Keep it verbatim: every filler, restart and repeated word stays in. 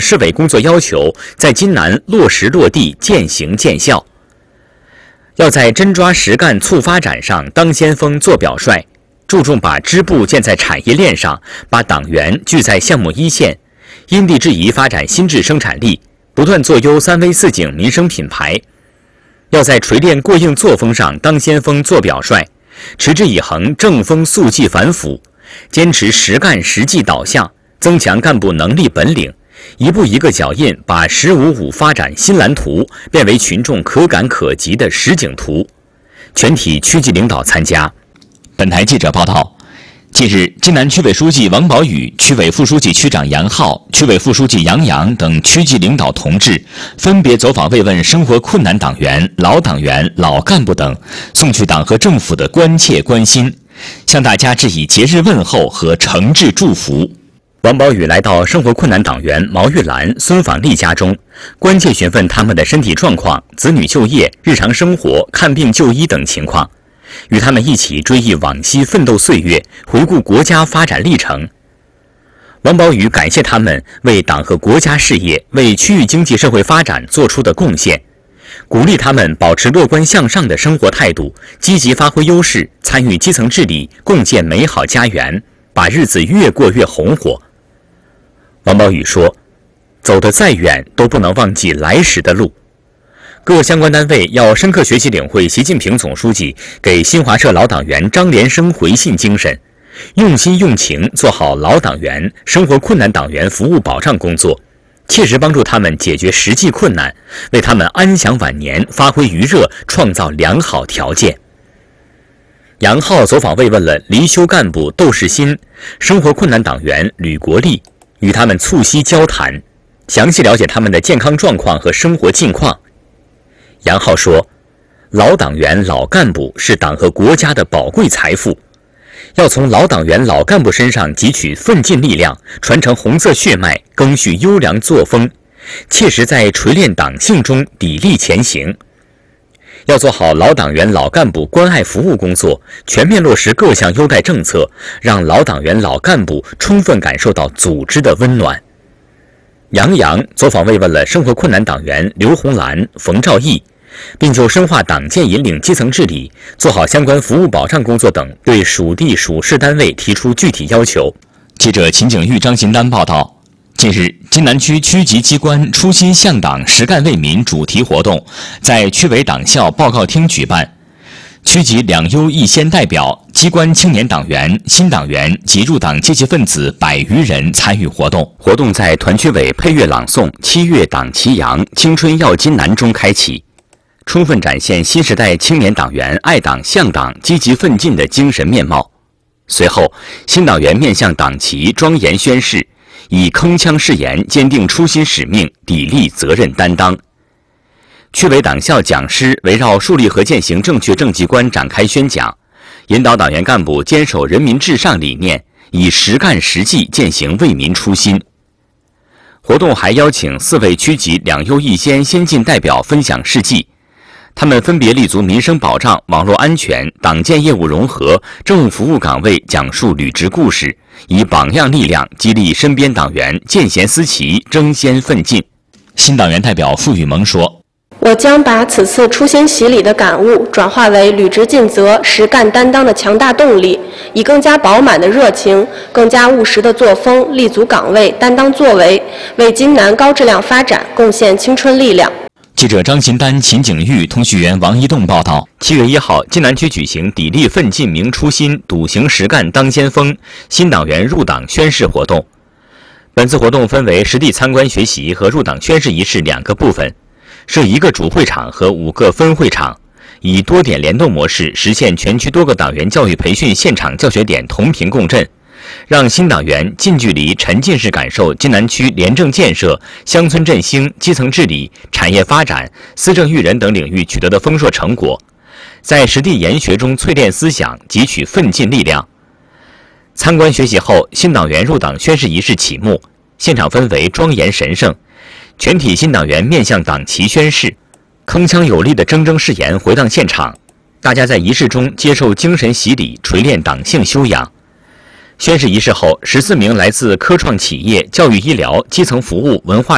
市委工作要求在津南落实落地、见行见效。要在真抓实干促发展上当先锋、做表率，注重把支部建在产业链上，把党员聚在项目一线，因地制宜发展新质生产力，不断做优三微四井民生品牌。要在锤炼过硬作风上当先锋、做表率，持之以恒正风肃纪反腐，坚持实干实际导向，增强干部能力本领，一步一个脚印把“十五五”发展新蓝图变为群众可感可及的实景图。全体区级领导参加。 本台记者报道，近日，津南区委书记王宝宇、区委副书记、区长杨浩、区委副书记杨洋等区级领导同志分别走访慰问生活困难党员、老党员、老干部等，送去党和政府的关切关心，向大家致以节日问候和诚挚祝福。 王宝宇来到生活困难党员毛玉兰、孙访丽家中，关切询问他们的身体状况、子女就业、日常生活、看病就医等情况，与他们一起追忆往昔奋斗岁月，回顾国家发展历程。王宝宇感谢他们为党和国家事业、为区域经济社会发展做出的贡献，鼓励他们保持乐观向上的生活态度，积极发挥优势，参与基层治理，共建美好家园，把日子越过越红火。王宝宇说，走得再远都不能忘记来时的路。各相关单位要深刻学习领会习近平总书记给新华社老党员张连生回信精神，用心用情做好老党员、生活困难党员服务保障工作，切实帮助他们解决实际困难，为他们安享晚年、发挥余热创造良好条件。杨浩走访慰问了离休干部窦世新、生活困难党员吕国立，与他们促膝交谈，详细了解他们的健康状况和生活近况。杨浩说，老党员、老干部是党和国家的宝贵财富，要从老党员、老干部身上汲取奋进力量，传承红色血脉，赓续优良作风，切实在锤炼党性中砥砺前行。要做好老党员、老干部关爱服务工作，全面落实各项优待政策，让老党员、老干部充分感受到组织的温暖。杨洋走访慰问了生活困难党员刘红兰、冯兆义，并就深化党建引领基层治理、做好相关服务保障工作等，对属地属市单位提出具体要求。 记者秦景玉、张新丹报道。近日，津南区区级机关初心向党、实干为民主题活动在区委党校报告厅举办，区级两优一先代表、机关青年党员、新党员及入党积极分子百余人参与活动。 活动在团区委配乐朗诵《七月党旗扬，青春耀津南》中开启，充分展现新时代青年党员爱党向党、积极奋进的精神面貌。随后，新党员面向党旗庄严宣誓，以铿锵誓言坚定初心使命，砥砺责任担当。区委党校讲师围绕树立和践行正确政绩观展开宣讲，引导党员干部坚守人民至上理念，以实干实际践行为民初心。活动还邀请四位区级两优一先先进代表分享事迹，他们分别立足民生保障、网络安全、党建业务融合、政务服务岗位，讲述履职故事，以榜样力量激励身边党员见贤思齐、争先奋进。 新党员代表傅雨萌说， 我将把此次初心洗礼的感悟转化为履职尽责、实干担当的强大动力，以更加饱满的热情、更加务实的作风，立足岗位、担当作为，为津南高质量发展贡献青春力量。 记者张新丹、秦景玉，通讯员王一栋报道。 七月一号，津南区举行砥砺奋进明初心、笃行实干当先锋新党员入党宣誓活动。本次活动分为实地参观学习和入党宣誓仪式两个部分，设一个主会场和五个分会场，以多点联动模式实现全区多个党员教育培训现场教学点同频共振，让新党员近距离沉浸式感受津南区廉政建设、乡村振兴、基层治理、产业发展、思政育人等领域取得的丰硕成果，在实地研学中淬炼思想，汲取奋进力量。参观学习后，新党员入党宣誓仪式启幕，现场氛围庄严神圣，全体新党员面向党旗宣誓，铿锵有力的铮铮誓言回荡现场，大家在仪式中接受精神洗礼，锤炼党性修养。宣誓仪式后，十四名来自科创企业、教育医疗、基层服务、文化